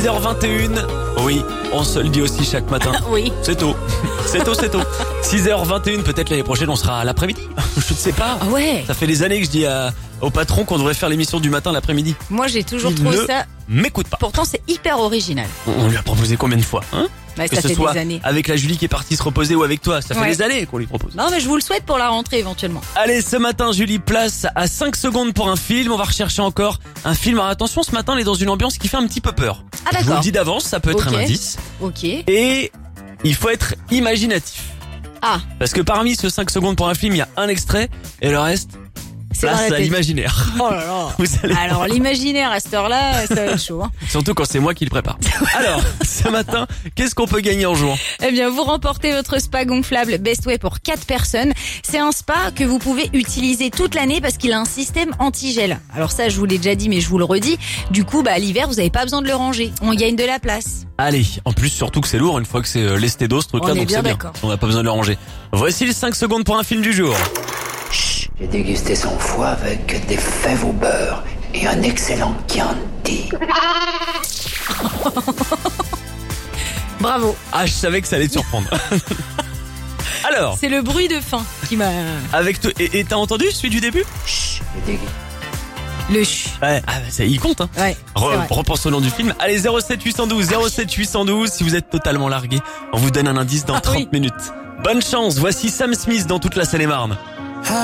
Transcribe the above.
6h21. Oui, on se le dit aussi chaque matin. Oui. C'est tôt. C'est tôt. 6h21, peut-être l'année prochaine on sera à l'après-midi. Je ne sais pas. Ah ouais. Ça fait des années que je dis au patron qu'on devrait faire l'émission du matin l'après-midi. Moi, j'ai toujours Il trouvé ne ça. m'écoute pas. Pourtant, c'est hyper original. On lui a proposé combien de fois, hein? Bah, Que ça ce fait soit des années. avec la Julie qui est partie se reposer ou avec toi. Ça fait Ouais. des années qu'on lui propose. Non, mais je vous le souhaite pour la rentrée éventuellement. Allez, ce matin, Julie, place à 5 secondes pour un film. On va rechercher encore un film. Alors attention, ce matin, on est dans une ambiance qui fait un petit peu peur. Ah, Je vous le d'accord. dis d'avance, ça peut être Ok. un indice. Ok. Et il faut être imaginatif. Ah, Parce que parmi ce 5 secondes pour un film, il y a un extrait et le reste, c'est dans place la à tête. l'imaginaire. Oh là là. Vous allez Alors, l'imaginaire à cette heure-là, ça va être chaud. Hein. Surtout quand c'est moi qui le prépare. Alors, ce matin, qu'est-ce qu'on peut gagner en jouant? Eh bien, vous remportez votre spa gonflable Bestway pour 4 personnes. C'est un spa que vous pouvez utiliser toute l'année parce qu'il a un système anti-gel. Alors ça, je vous l'ai déjà dit, mais je vous le redis. Du coup, l'hiver, vous n'avez pas besoin de le ranger. On gagne de la place. Allez, en plus, surtout que c'est lourd une fois que c'est lesté d'eau, ce truc-là, On est donc bien c'est bien. d'accord. On n'a pas besoin de le ranger. Voici les 5 secondes pour un film du jour. J'ai dégusté son foie avec des fèves au beurre et un excellent Chianti. Bravo. Ah, je savais que ça allait te surprendre. Alors, C'est le bruit de faim qui m'a... avec toi, et t'as entendu celui du début? J'ai dégusté. Le ch. Ouais, il compte, hein. Ouais, c'est vrai. Repense au nom du film. Allez, 07 812, si vous êtes totalement largué, on vous donne un indice dans 30 oui. minutes. Bonne chance, voici Sam Smith dans toute la Seine-et-Marne.